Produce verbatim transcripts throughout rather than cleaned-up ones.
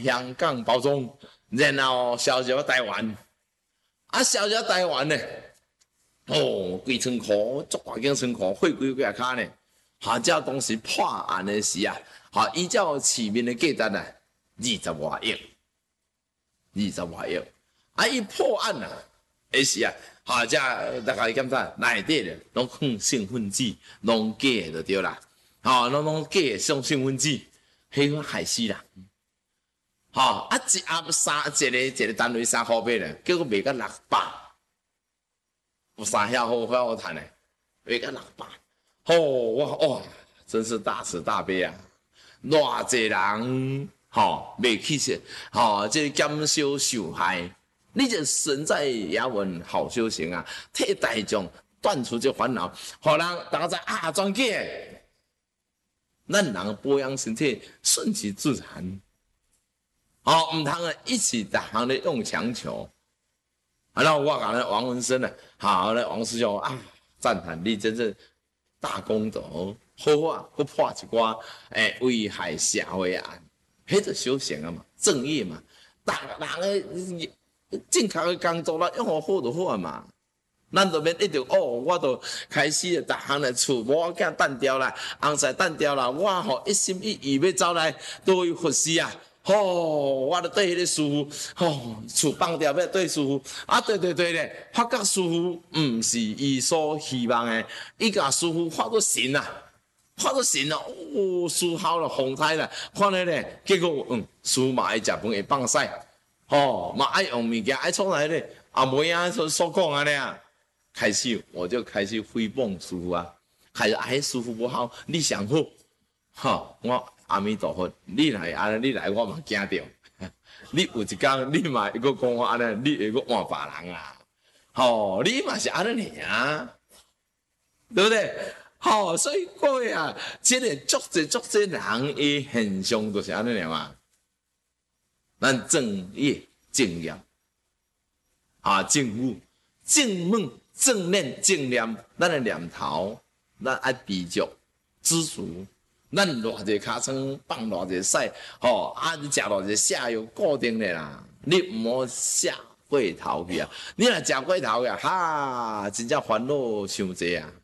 香港包装，然后销售台湾。啊，销售台湾呢，哦，几仓库，足大间仓库，货柜几啊卡呢？哈，照当时破案的时啊，哈，依照市面的价值啊，二十外亿，二十外亿。啊，伊破案啊，迄时啊，哈，这大家检查内底咧，拢放兴奋剂，拢假的就对啦。吼，拢拢假的上兴奋剂，迄个害死人。吼，啊，一盒三一个一个单位三块八咧，结果卖到六百，有三遐好好好赚咧，卖到六百。哦，哇哇，真是大慈大悲啊！偌济人吼袂起se，吼这减少受害，你这身在也闻好修行啊，替大众断除这烦恼，互人大家知啊，专假，咱人保养身体，顺其自然。哦，唔通啊，一起逐项咧用强求。啊，然后我讲咧王文生啊，好咧王师兄啊，赞叹你真是。大功德，好啊，佮破一寡诶危害社会案，迄就修行啊嘛，正义嘛，大人诶正确诶工作啦，用好好就好啊嘛。咱就免一直哦，我就开始逐项诶厝某囝单调啦，翁婿单调啦，我吼一心一意要走来倒去佛寺啊。吼、哦，我著对迄个师傅，吼、哦，厝放掉要对师傅，啊，对对对咧，发觉师傅毋是伊所希望诶，伊甲师傅发作神啊，发作神啊，哦，师孝啦，风采啦，看咧咧，结果嗯，师傅嘛爱食饭会放屎，吼、哦，嘛爱用物件爱创来咧，啊，袂啊所所讲安尼啊，开始我就开始诽谤师傅啊，开始哎，师傅不好，你上好，哈，我。阿弥陀佛，你来安尼，你来我嘛惊着。你有一天，你嘛会个讲我安尼，你会个换别人啊？吼，你嘛是安尼啊，对不对？吼，所以各位啊，这个足济足济人的现象就是安尼了嘛。咱正业正业啊，正悟、正梦、正念、正念，咱的念头，咱爱知足、知足。咱偌济尻川放偌济屎，吼、哦、啊！你食偌济下药固定的啦，你毋好下过头去啊！你若食过头呀，哈，真正烦恼伤济啊！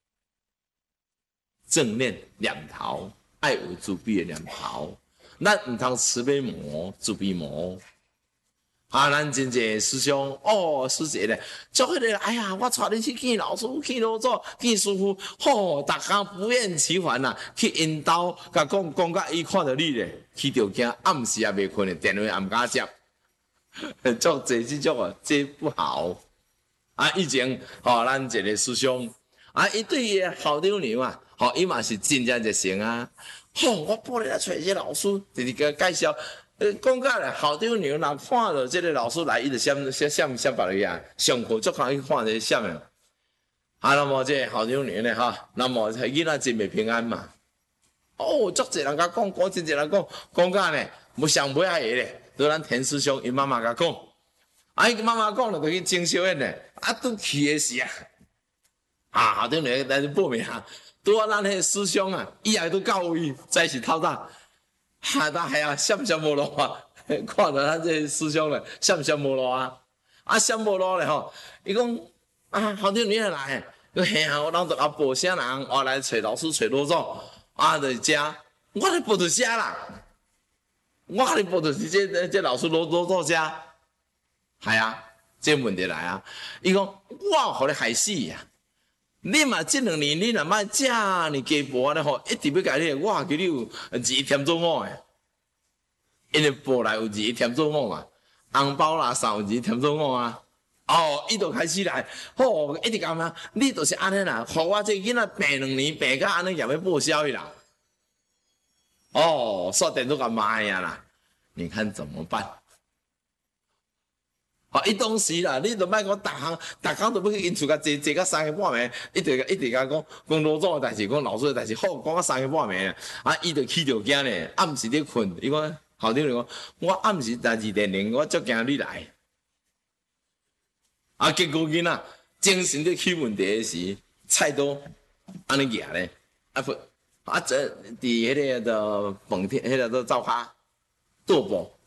正念念头，爱有慈悲的念头，咱毋通慈悲魔、慈悲魔。啊，咱真济师兄哦，师姐咧，做迄个，哎呀，我带你去见老师、见老祖、见师傅，吼、哦，逐工不厌其烦呐、啊，去因兜甲讲讲甲伊看到你咧，去着惊暗时也袂困的，电话也毋敢接，做这即种啊，这不好。啊，以前吼、哦，咱一个师兄，啊，伊对伊好丈娘啊，吼、哦，伊嘛是真正热心啊，吼、哦，我报你来找一个老师，直直甲介绍。呃，讲假咧，好丈娘若看到这个老师来，伊就闪闪闪闪别去啊，上课足空去看这个闪啊。啊，那么这好丈娘咧哈，那么囡仔真袂平安嘛。哦，足济人甲讲，讲真济人讲，讲假咧，无上尾啊个咧，对咱田师兄伊妈妈甲讲，啊，伊妈妈讲了，就去征小燕咧，啊，拄去的时啊，啊，好丈娘来报名啊，拄啊，咱迄个师兄啊，以后都到位，在一起透早。哈，他还要闪闪无路啊！看到咱这师兄咧，闪闪无路啊！啊，闪无路咧吼！伊讲啊，好丈娘来，伊嘿啊，我当作啊报啥人，我来找老师找老祖，啊，就遮，我咧报到遮啦，我咧报到是这这老师老老祖遮，系啊，这问题来啊！伊讲我互你害死呀！你嘛，这两年你若莫遮尔加步咧吼，一直要甲你，我给你有二添做五诶，因为步内有二添做五嘛，红包啦送有二添做五啊。哦，伊就开始来，吼，一直讲嘛，你就是安尼啦，互我这囡仔病两年，病到安尼也要报销伊啦。哦，煞电都甲骂呀啦，你看怎么办？哦，伊当时啦，你都莫讲逐项，逐工都要去因厝甲坐坐到三更半暝，一直一直甲讲讲老祖诶代志，讲老师诶代志，好讲到三更半暝啊，伊就起着惊咧，暗时咧困，伊讲校长讲，我暗时在二点零，我足惊你来，啊，结果囡仔精神咧起问题诶时，菜刀安尼举咧，啊不，啊这伫迄个的饭店，迄个都灶骹跺步。